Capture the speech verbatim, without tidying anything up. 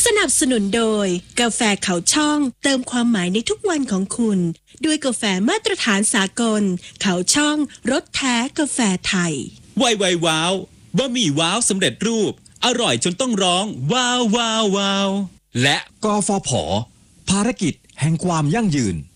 สนับสนุนโดยกาแฟเขาช่องเติมความหมายในทุกวันของคุณด้วยกาแฟมาตรฐานสากลเขาช่องรสแท้กาแฟไทยไวไวว้าวบะหมี่ว้าวสำเร็จรูปอร่อยจนต้องร้องว้าวว้าวว้าวและกฟผ.ภารกิจแห่งความยั่งยืน